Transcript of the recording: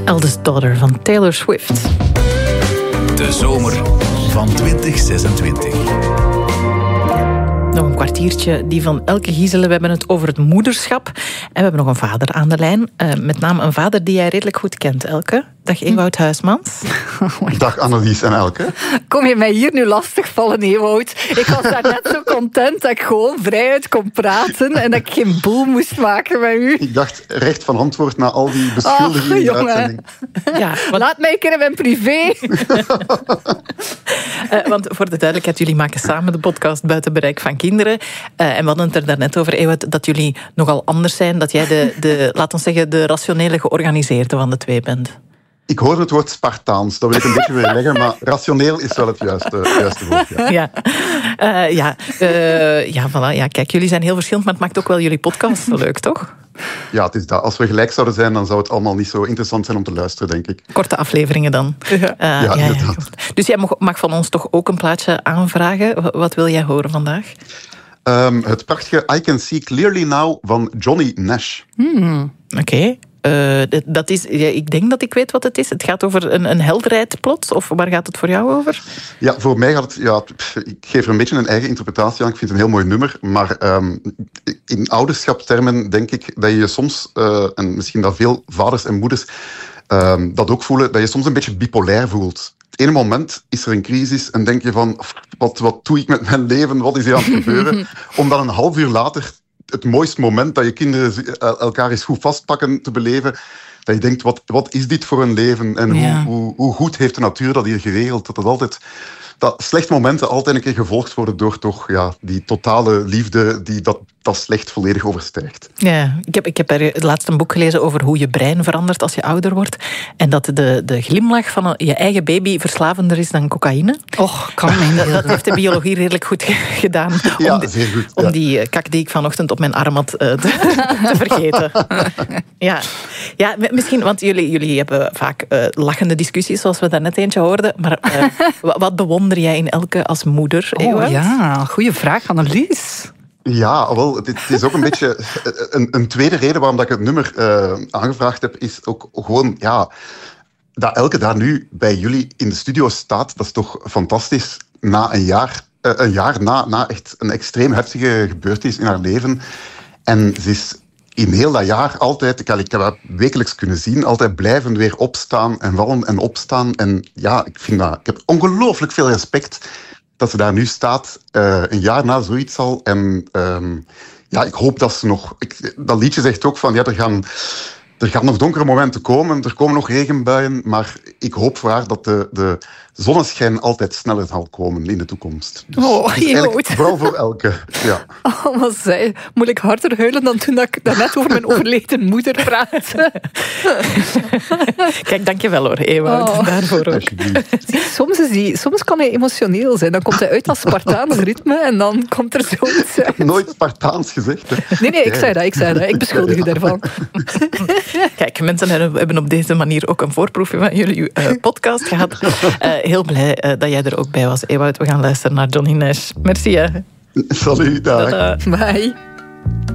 Eldest Daughter van Taylor Swift. De zomer van 2026. Nog een kwartiertje, die van Elke Gieselen. We hebben het over het moederschap. En we hebben nog een vader aan de lijn. Met name een vader die jij redelijk goed kent, Elke. Dag Ewout Huismans. Dag Annelies en Elke. Kom je mij hier nu lastigvallen, Ewout? Ik was daar net zo content dat ik gewoon vrijuit kon praten en dat ik geen boel moest maken met u. Ik dacht recht van antwoord na al die beschuldigingen in de uitzending. Ja, Laat mij een keer in mijn privé. Want voor de duidelijkheid, jullie maken samen de podcast Buiten Bereik van Kinderen. En we hadden het er daarnet over, Ewout, dat jullie nogal anders zijn. Dat jij laten we zeggen, de rationele georganiseerde van de twee bent. Ik hoor het woord Spartaans, dat wil ik een beetje weerleggen, maar rationeel is wel het juiste woord. Ja. Voilà. Ja, kijk, jullie zijn heel verschillend, maar het maakt ook wel jullie podcast zo leuk, toch? Ja, het is dat. Als we gelijk zouden zijn, dan zou het allemaal niet zo interessant zijn om te luisteren, denk ik. Korte afleveringen dan. Inderdaad. Dus jij mag van ons toch ook een plaatje aanvragen. Wat wil jij horen vandaag? Het prachtige I Can See Clearly Now van Johnny Nash. Oké. Dat is, ik denk dat ik weet wat het is. Het gaat over een helderheid plots, of waar gaat het voor jou over? Ja, voor mij gaat het... Ja, ik geef er een beetje een eigen interpretatie aan. Ik vind het een heel mooi nummer. Maar in ouderschapstermen denk ik dat je soms, en misschien dat veel vaders en moeders dat ook voelen, dat je soms een beetje bipolair voelt. Het ene moment is er een crisis en denk je van, wat doe ik met mijn leven? Wat is hier aan het gebeuren? Om dan een half uur later het mooiste moment dat je kinderen elkaar eens goed vastpakken te beleven, dat je denkt, wat is dit voor een leven? En hoe goed heeft de natuur dat hier geregeld? Dat slechte momenten altijd een keer gevolgd worden door toch die totale liefde die dat slecht volledig overstijgt. Ja, ik heb het laatst een boek gelezen over hoe je brein verandert als je ouder wordt. En dat de glimlach van je eigen baby verslavender is dan cocaïne. Och, kan mij. Dat heeft de biologie redelijk goed gedaan. Zeer goed. Om die kak die ik vanochtend op mijn arm had te vergeten. Ja, misschien, want jullie hebben vaak lachende discussies, zoals we daarnet eentje hoorden. Maar wat bewonder jij in Elke als moeder? Goeie vraag, Annelies. Ja, wel, het is ook een beetje een tweede reden waarom dat ik het nummer aangevraagd heb, is ook gewoon, dat Elke daar nu bij jullie in de studio staat, dat is toch fantastisch. Na een jaar na echt een extreem heftige gebeurtenis in haar leven. En ze is in heel dat jaar altijd, ik heb dat wekelijks kunnen zien, altijd blijven weer opstaan en vallen en opstaan. En ik heb ongelooflijk veel respect dat ze daar nu staat, een jaar na zoiets al. En ik hoop dat ze nog... dat liedje zegt ook van, er gaan nog donkere momenten komen, er komen nog regenbuien, maar ik hoop voor haar dat de zonneschijn altijd sneller zal komen in de toekomst. Dus vooral voor Elke. Ja. Wat zei, moet ik harder huilen dan toen ik daarnet over mijn overleden moeder praatte? Kijk, dankjewel hoor, Ewout, daarvoor ook. Soms kan hij emotioneel zijn. Dan komt hij uit als Spartaans ritme en dan komt er zoiets uit. Nooit Spartaans gezegd. Hè? Nee, ik zei dat. Ik beschuldig u daarvan. Kijk, mensen hebben op deze manier ook een voorproefje van jullie podcast gehad. Heel blij dat jij er ook bij was, Ewout. We gaan luisteren naar Johnny Nash. Merci, hè. Salut, dag. Bye.